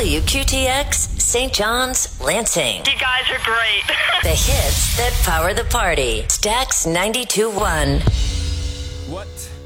WQTX, St. John's, Lansing. You guys are great. The hits that power the party. Stax 92.1. What